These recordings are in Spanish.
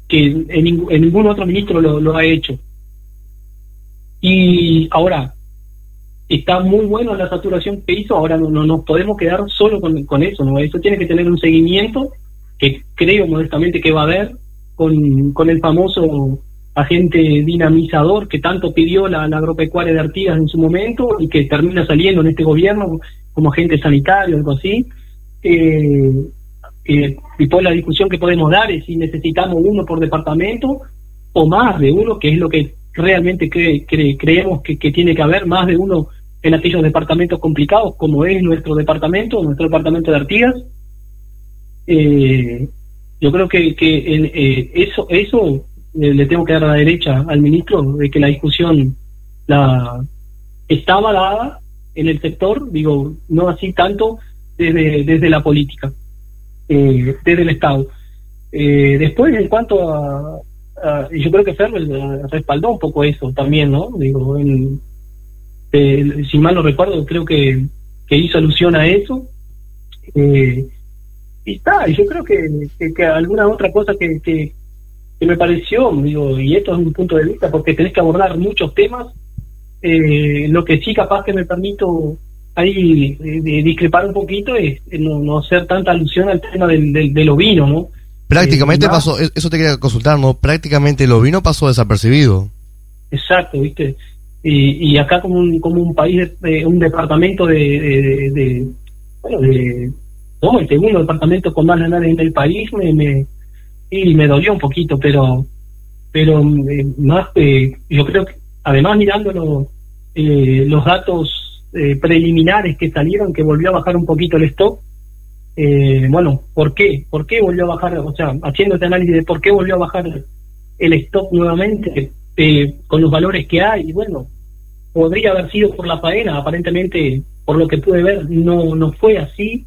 en ningún otro ministro lo ha hecho. Y ahora, está muy bueno la saturación que hizo, ahora no nos podemos quedar solo con eso, ¿no? Eso tiene que tener un seguimiento, que creo modestamente que va a haber, con el famoso agente dinamizador que tanto pidió la agropecuaria de Artigas en su momento y que termina saliendo en este gobierno como agente sanitario, algo así. Y pues la discusión que podemos dar es si necesitamos uno por departamento o más de uno, que es lo que realmente creemos que tiene que haber, más de uno en aquellos departamentos complicados como es nuestro departamento de Artigas. Yo creo que eso le tengo que dar a la derecha al ministro, de que la discusión estaba dada en el sector, digo, no así tanto desde la política, desde el Estado. Después, en cuanto a yo creo que Ferrer respaldó un poco eso también, ¿no? Digo, si mal no recuerdo, creo que hizo alusión a eso. Y yo creo que alguna otra cosa que me pareció, digo, y esto es un punto de vista, porque tenés que abordar muchos temas, lo que sí capaz que me permito ahí discrepar un poquito es no hacer tanta alusión al tema del ovino, ¿no? Prácticamente pasó, eso te quería consultar, ¿no? Prácticamente el ovino pasó desapercibido. Exacto, ¿viste? Y acá como un país, un departamento somos el segundo departamento con más ganadería en el país, me dolió un poquito, pero más, yo creo que además mirando los datos preliminares que salieron, que volvió a bajar un poquito el stock. Bueno, ¿por qué volvió a bajar? O sea, haciendo este análisis de por qué volvió a bajar el stock nuevamente, con los valores que hay, y bueno, podría haber sido por la faena, aparentemente, por lo que pude ver, no fue así.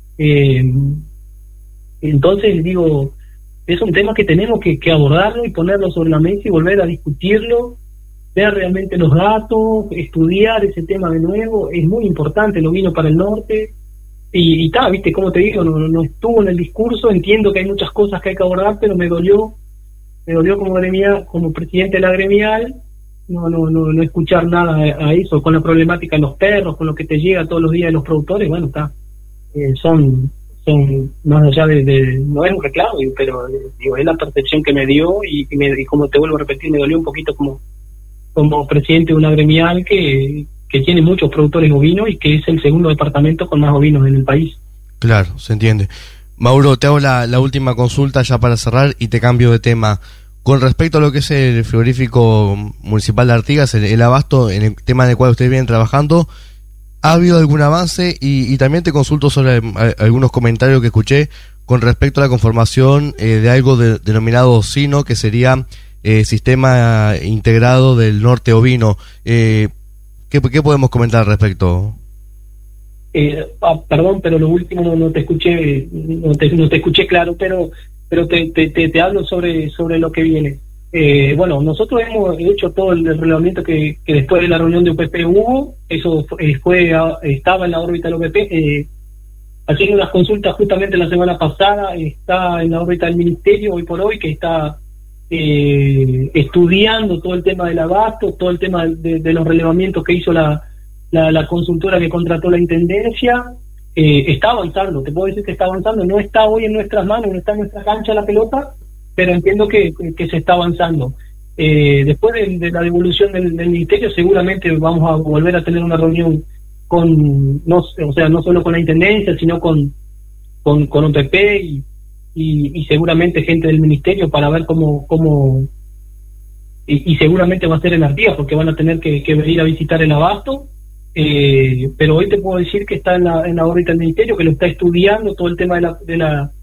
Entonces, digo, es un tema que tenemos que abordarlo y ponerlo sobre la mesa y volver a discutirlo, ver realmente los datos, estudiar ese tema de nuevo. Es muy importante el ovino para el norte. Y viste, como te digo, no estuvo en el discurso. Entiendo que hay muchas cosas que hay que abordar, pero me dolió como presidente de la gremial no escuchar nada a eso, con la problemática de los perros, con lo que te llega todos los días de los productores. Bueno, son más allá no es un reclamo, pero digo, es la percepción que me dio, y como te vuelvo a repetir, me dolió un poquito como presidente de una gremial que tiene muchos productores ovinos y que es el segundo departamento con más ovinos en el país. Claro, se entiende. Mauro, te hago la última consulta ya para cerrar y te cambio de tema. Con respecto a lo que es el frigorífico municipal de Artigas, el abasto, en el tema en el cual ustedes vienen trabajando, ¿ha habido algún avance? Y también te consulto sobre algunos comentarios que escuché con respecto a la conformación de algo denominado SINO, que sería Sistema Integrado del Norte Ovino. ¿Qué podemos comentar al respecto? Perdón, pero lo último no te escuché, no te escuché claro, pero te hablo sobre lo que viene. Bueno, nosotros hemos hecho todo el relevamiento que después de la reunión de UPP hubo. Eso estaba en la órbita del UPP, haciendo unas consultas justamente la semana pasada. Está en la órbita del ministerio hoy por hoy, que está estudiando todo el tema del abasto, todo el tema de los relevamientos que hizo la consultora que contrató la intendencia. Está avanzando, te puedo decir que está avanzando. No está hoy en nuestras manos, no está en nuestra cancha la pelota, pero entiendo que se está avanzando. Después de la devolución del ministerio, seguramente vamos a volver a tener una reunión no solo con la intendencia, sino con OPP y seguramente gente del ministerio, para ver cómo y seguramente va a ser en Artigas, porque van a tener que venir a visitar el abasto. Pero hoy te puedo decir que está en la órbita del ministerio, que lo está estudiando todo el tema de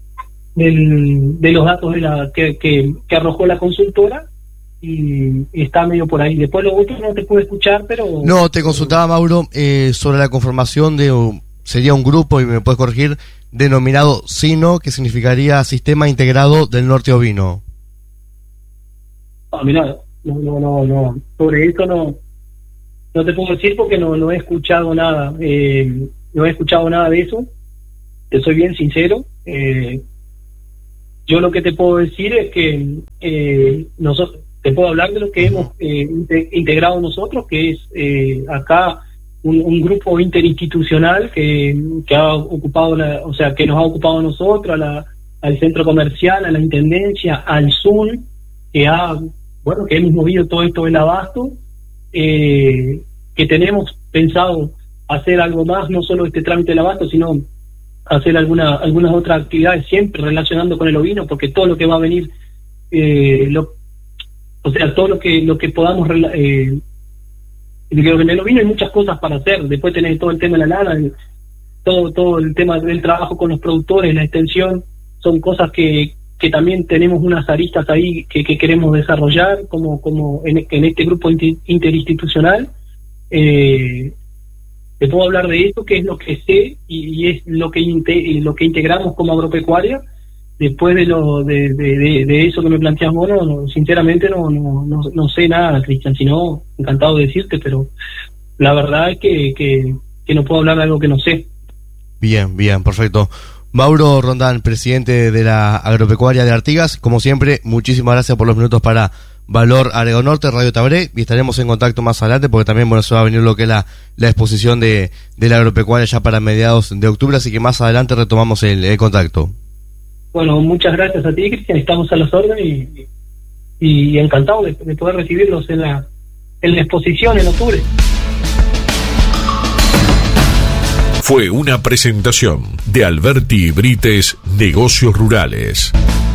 los datos que arrojó la consultora, y está medio por ahí. Después lo otro no te puedo escuchar, pero... No, te consultaba, Mauro, sobre la conformación sería un grupo, y me puedes corregir, denominado SINO, que significaría Sistema Integrado del Norte Ovino. Mirá, no, sobre eso no te puedo decir, porque no he escuchado nada. No he escuchado nada de eso, te soy bien sincero. yo lo que te puedo decir es que nosotros, te puedo hablar de lo que hemos integrado nosotros, que es acá un grupo interinstitucional que ha ocupado que nos ha ocupado a nosotros, al centro comercial, a la intendencia, al ZUN, que hemos movido todo esto del abasto, que tenemos pensado hacer algo más, no solo este trámite del abasto, sino hacer algunas otras actividades siempre relacionando con el ovino, porque todo lo que va a venir, todo lo que podamos en el ovino hay muchas cosas para hacer. Después tenés todo el tema de la lana, todo el tema del trabajo con los productores, la extensión, son cosas que también tenemos unas aristas ahí que queremos desarrollar como en este grupo interinstitucional. Te puedo hablar de esto, que es lo que sé y es lo que integramos como agropecuaria. Después de eso que me planteas vos, sinceramente no sé nada, Cristian, sino encantado de decirte, pero la verdad es que no puedo hablar de algo que no sé. Bien, perfecto. Mauro Rondán, presidente de la Agropecuaria de Artigas, como siempre, muchísimas gracias por los minutos para Valor Aragón Norte, Radio Tabaré, y estaremos en contacto más adelante porque también se va a venir lo que es la exposición de la Agropecuaria ya para mediados de octubre, así que más adelante retomamos el contacto. Bueno, muchas gracias a ti, Cristian, estamos a las órdenes y encantado de poder recibirlos en la exposición en octubre. Fue una presentación de Alberti Brites Negocios Rurales.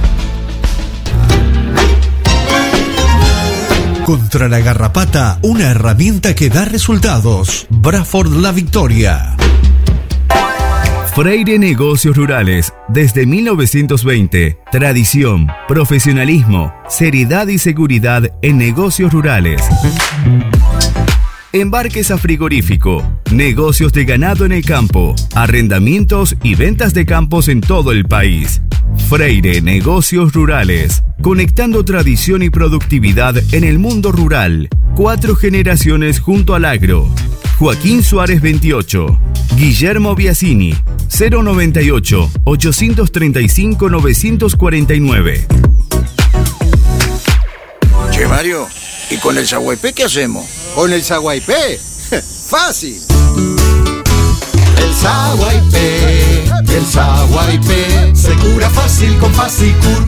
Contra la garrapata, una herramienta que da resultados. Braford La Victoria. Freire Negocios Rurales, desde 1920. Tradición, profesionalismo, seriedad y seguridad en negocios rurales. Embarques a frigorífico, negocios de ganado en el campo, arrendamientos y ventas de campos en todo el país. Freire Negocios Rurales, conectando tradición y productividad en el mundo rural. 4 generaciones junto al agro. Joaquín Suárez 28, Guillermo Biasini, 098-835-949. Che, Mario, ¿y con el Saguaypé qué hacemos? ¿Con el Saguaypé? ¡Fácil! El Saguaypé se cura fácil con Fasicur.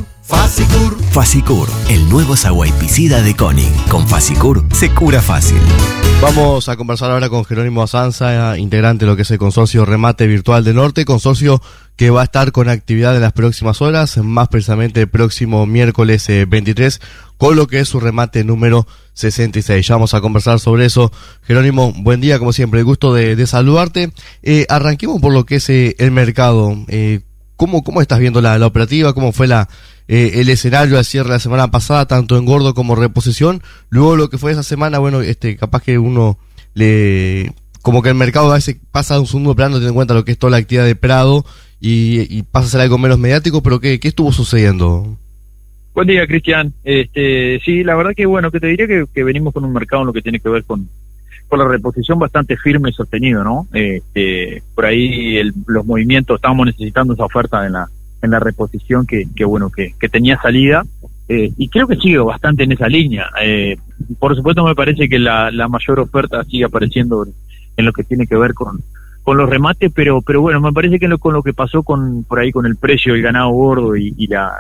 Fasicur, el nuevo saguaypicida de Koenig. Con Fasicur se cura fácil. Vamos a conversar ahora con Jerónimo Asanza, integrante de lo que es el consorcio Remate Virtual del Norte, consorcio que va a estar con actividad en las próximas horas, más precisamente el próximo miércoles 23, con lo que es su remate número 66. Ya vamos a conversar sobre eso. Jerónimo, buen día, como siempre, el gusto de saludarte. Arranquemos por lo que es el mercado. ¿Cómo estás viendo la operativa? ¿Cómo fue el escenario al cierre de la semana pasada, tanto en gordo como reposición? Luego lo que fue esa semana, bueno, capaz que uno como que el mercado a veces pasa a un segundo plano, teniendo en cuenta lo que es toda la actividad de Prado y pasa a ser algo menos mediático, pero ¿qué estuvo sucediendo? Buen día, Cristian. Sí, la verdad que bueno, que te diría que venimos con un mercado en lo que tiene que ver con la reposición bastante firme y sostenido, ¿no? Por ahí los movimientos, estábamos necesitando esa oferta en la reposición que tenía salida, y creo que sigue bastante en esa línea. Por supuesto me parece que la mayor oferta sigue apareciendo en lo que tiene que ver con los remates, pero bueno, me parece que con lo que pasó por ahí con el precio del ganado gordo y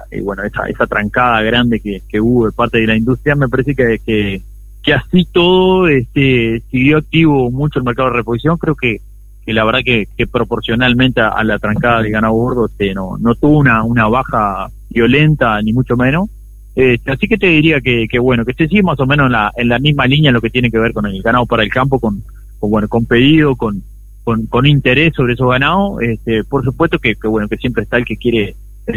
esa trancada grande que hubo de parte de la industria, me parece que así todo siguió activo mucho el mercado de reposición. Creo que la verdad que proporcionalmente a la trancada del ganado gordo no tuvo una baja violenta ni mucho menos. Así que te diría que se sigue más o menos en la misma línea en lo que tiene que ver con el ganado para el campo, con pedido, con interés sobre esos ganados. Por supuesto que siempre está el que quiere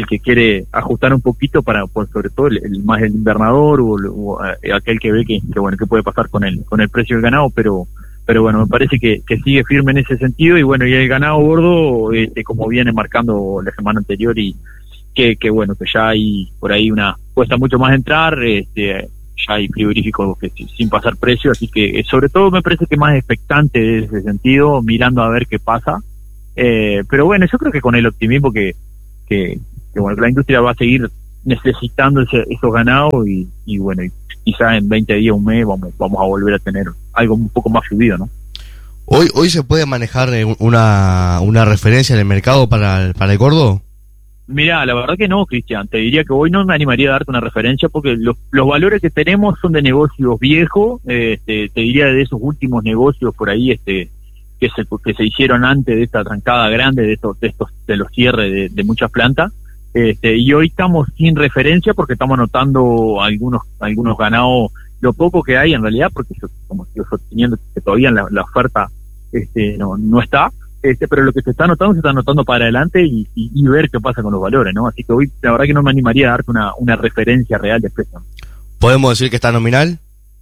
ajustar un poquito sobre todo el invernador o aquel que ve que puede pasar con el precio del ganado, pero bueno, me parece que sigue firme en ese sentido. Y bueno, y el ganado gordo, como viene marcando la semana anterior, y que ya hay por ahí cuesta mucho más entrar, ya hay frigoríficos sin pasar precio, así que sobre todo me parece que más expectante en ese sentido, mirando a ver qué pasa. Pero bueno, yo creo que con el optimismo que bueno, que la industria va a seguir necesitando esos ganados y bueno, y quizá en 20 días, un mes, vamos a volver a tener algo un poco más fluido, ¿no? Hoy se puede manejar una referencia en el mercado para el gordo. Mirá, la verdad que no, Cristian. Te diría que hoy no me animaría a darte una referencia porque los valores que tenemos son de negocios viejos. Te diría de esos últimos negocios por ahí que se hicieron antes de esta trancada grande de los cierres de muchas plantas. Y hoy estamos sin referencia porque estamos anotando algunos ganados, lo poco que hay en realidad, porque como sigo sosteniendo que todavía la oferta no está. Pero lo que se está anotando para adelante y ver qué pasa con los valores, ¿no? Así que hoy la verdad que no me animaría a darte una referencia real de precio. ¿Podemos decir que está nominal?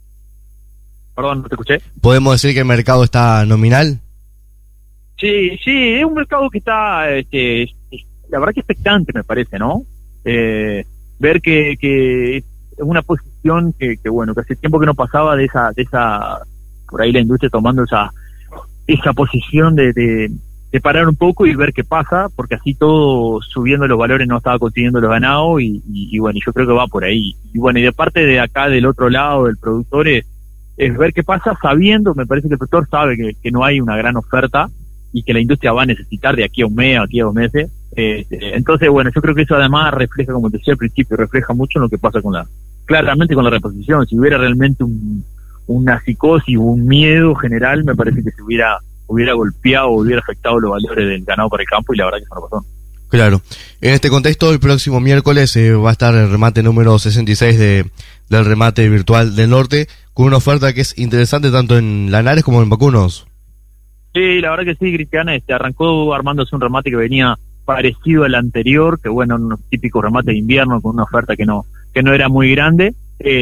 Perdón, no te escuché. ¿Podemos decir que el mercado está nominal? Sí, es un mercado que está, la verdad que expectante, me parece, ¿no? Ver que es una posición que bueno, que hace tiempo que no pasaba de esa por ahí la industria tomando esa posición de parar un poco y ver qué pasa, porque así todo subiendo los valores no estaba consiguiendo los ganados y bueno, yo creo que va por ahí. Y bueno, y de parte de acá, del otro lado, del productor, es ver qué pasa sabiendo, me parece que el productor sabe que no hay una gran oferta y que la industria va a necesitar de aquí a un mes, aquí a 2 meses. Entonces, bueno, yo creo que eso además refleja, como te decía al principio, refleja mucho lo que pasa claramente con la reposición. Si hubiera realmente una psicosis, un miedo general, me parece que se hubiera golpeado, hubiera afectado los valores del ganado para el campo y la verdad que eso no pasó. Claro. En este contexto, el próximo miércoles va a estar el remate número 66 del remate virtual del norte, con una oferta que es interesante tanto en Lanares como en Vacunos. Sí, la verdad que sí, Cristiana, arrancó armándose un remate que venía parecido al anterior, que bueno, unos típicos remates de invierno con una oferta que no era muy grande.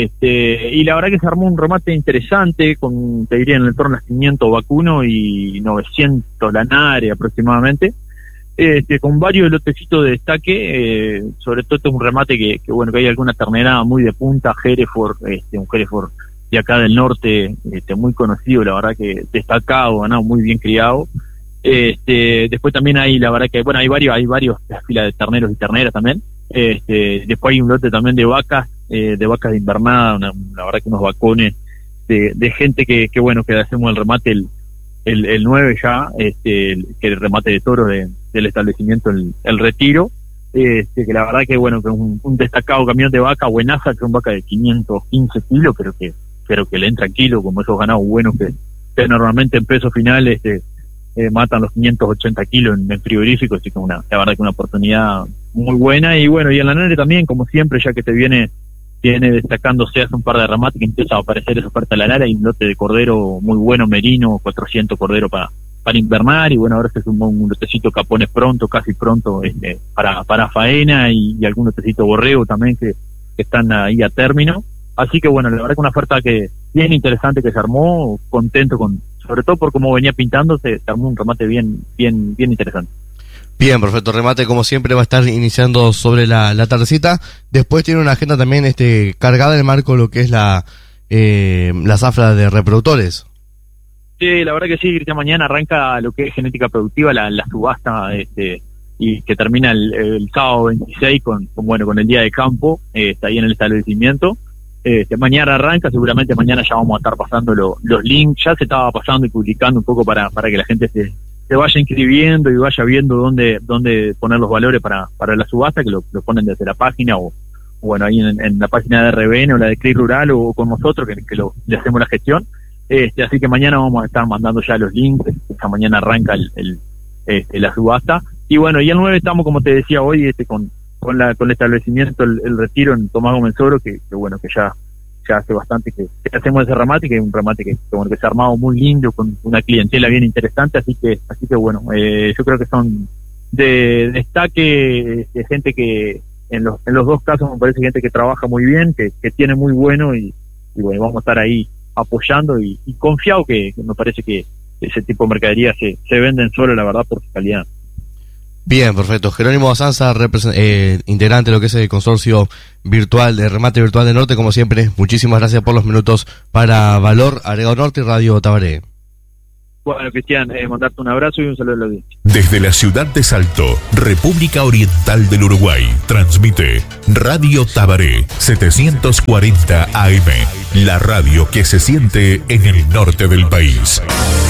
Y la verdad que se armó un remate interesante te diría en el torno a 500 vacuno y 900 Lanares aproximadamente, con varios lotecitos de destaque. Sobre todo este es un remate que bueno, que hay alguna ternera muy de punta, Hereford, un Hereford de acá del norte, muy conocido, la verdad que destacado, ganado, muy bien criado. Después también hay, la verdad que bueno, hay varios filas de terneros y terneras también. Después hay un lote también de vacas de invernada, la verdad que unos vacones de gente que bueno, que hacemos el remate el 9 ya, que el remate de toro del establecimiento, el retiro, que la verdad que bueno, que un destacado camión de vaca buenaza, que son vacas de 515 kilos, pero que le entran kilos, como esos ganados buenos que normalmente en peso final matan los 580 kilos en frigorífico, así que la verdad que una oportunidad muy buena. Y bueno, y en la Lanares también, como siempre, ya que te viene destacándose hace un par de remates que empieza a aparecer esa oferta de Lanares, hay un lote de cordero muy bueno, merino, 400 cordero para invernar, y bueno, ahora se sumó un lotecito capones pronto, casi pronto, para faena, y algún lotecito borrego también que están ahí a término. Así que bueno, la verdad que una oferta que bien interesante que se armó, contento sobre todo por cómo venía pintando, se armó un remate bien interesante. Bien, perfecto. Remate, como siempre, va a estar iniciando sobre la tardecita. Después tiene una agenda también cargada en el marco de lo que es la zafra de reproductores. Sí, la verdad que sí, Cristian. Mañana arranca lo que es genética productiva, la subasta, y que termina el sábado 26 con el día de campo, está ahí en el establecimiento. Mañana arranca, seguramente mañana ya vamos a estar pasando los links. Ya se estaba pasando y publicando un poco para que la gente se vaya inscribiendo y vaya viendo dónde poner los valores para la subasta, que lo ponen desde la página o bueno, ahí en la página de RBN o la de CLIC Rural o con nosotros que le hacemos la gestión. Así que mañana vamos a estar mandando ya los links. Esta mañana arranca la subasta. Y bueno, y el 9 estamos, como te decía hoy, con el establecimiento, el retiro en Tomás Gómez Oro, que bueno, que ya hace bastante que hacemos ese remate, que es un remate que se ha armado muy lindo, con una clientela bien interesante, así que bueno, yo creo que son de destaque, gente que en los dos casos me parece gente que trabaja muy bien, que tiene muy bueno, y bueno, vamos a estar ahí apoyando y confiado que me parece que ese tipo de mercadería se venden solo, la verdad, por su calidad. Bien, perfecto. Jerónimo Basanza, integrante de lo que es el consorcio virtual de remate virtual del norte, como siempre, muchísimas gracias por los minutos para Valor Agregado Norte y Radio Tabaré. Bueno, Cristian, mandarte un abrazo y un saludo a la audiencia. Desde la ciudad de Salto, República Oriental del Uruguay, transmite Radio Tabaré 740 AM, la radio que se siente en el norte del país.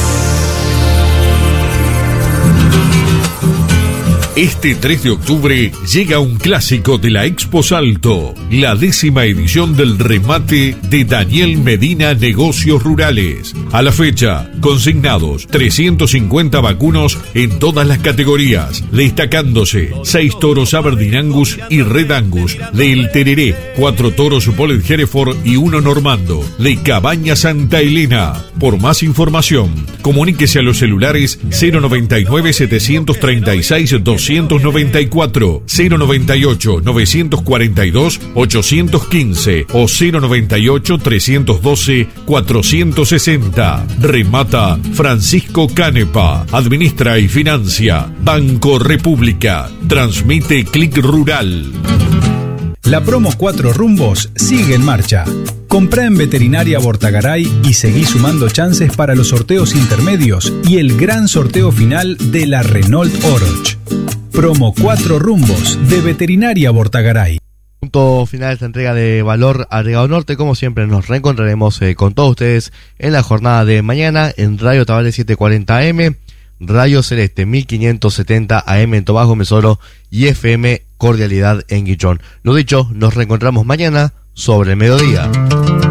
Este 3 de octubre llega un clásico de la Expo Salto, la 10ª edición del remate de Daniel Medina Negocios Rurales. A la fecha, consignados 350 vacunos en todas las categorías, destacándose 6 toros Aberdeen Angus y Red Angus, del Tereré, 4 toros Bullet Hereford y 1 Normando, de Cabaña Santa Elena. Por más información, comuníquese a los celulares 099 736 294, 098 942 815 o 098 312 460. Remata Francisco Canepa. Administra y financia Banco República. Transmite Clic Rural. La promo 4 rumbos sigue en marcha. Comprá en Veterinaria Bortagaray y seguí sumando chances para los sorteos intermedios y el gran sorteo final de la Renault Oroch. Promo 4 rumbos de Veterinaria Bortagaray. Punto final de esta entrega de Valor Agregado Norte. Como siempre, nos reencontraremos con todos ustedes en la jornada de mañana en Radio Tabaré 740 AM, Radio Celeste 1570 AM en Tobago, Mesoro y FM Cordialidad en Guillón. Lo dicho, nos reencontramos mañana sobre el mediodía.